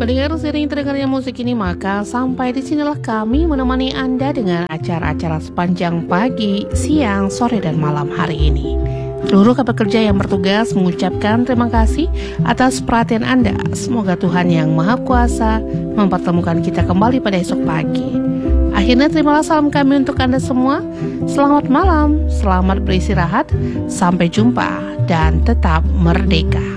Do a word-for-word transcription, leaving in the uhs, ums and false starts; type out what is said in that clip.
Mendengar sering terdengarnya musik ini, maka sampai di sinilah kami menemani Anda dengan acara-acara sepanjang pagi, siang, sore, dan malam hari ini. Seluruh pekerja yang bertugas mengucapkan terima kasih atas perhatian Anda. Semoga Tuhan yang Maha Kuasa mempertemukan kita kembali pada esok pagi. Akhirnya terimalah salam kami untuk Anda semua. Selamat malam, selamat beristirahat, sampai jumpa, dan tetap merdeka.